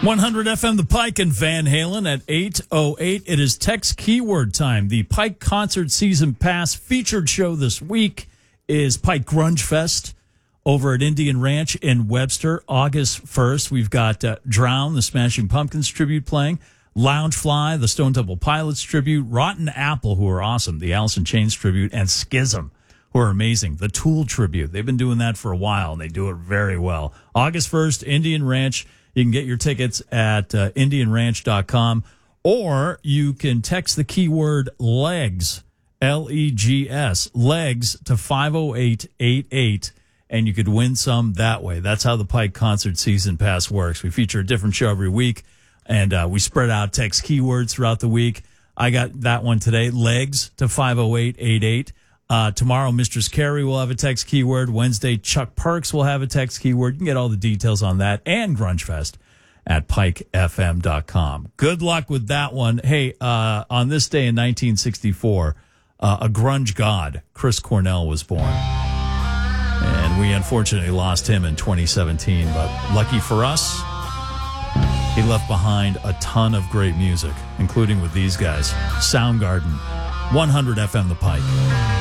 100 FM The Pike and Van Halen at 8:08. It is text keyword time. The Pike Concert Season Pass featured show this week is Pike Grunge Fest over at Indian Ranch in Webster, August 1st. We've got Drown, the Smashing Pumpkins tribute playing, Loungefly, the Stone Temple Pilots tribute, Rotten Apple, who are awesome, the Alice in Chains tribute, and Schism, who are amazing, the Tool tribute. They've been doing that for a while, and they do it very well. August 1st, Indian Ranch. You can get your tickets at IndianRanch.com, or you can text the keyword LEGS, LEGS, LEGS to 50888, and you could win some that way. That's how the Pike Concert Season Pass works. We feature a different show every week, and we spread out text keywords throughout the week. I got that one today, LEGS to 50888. Tomorrow, Mistress Carrie will have a text keyword. Wednesday, Chuck Perks will have a text keyword. You can get all the details on that and Grunge Fest at pikefm.com. Good luck with that one. Hey, on this day in 1964, a grunge god, Chris Cornell, was born. And we unfortunately lost him in 2017. But lucky for us, he left behind a ton of great music, including with these guys. Soundgarden, 100 FM The Pike.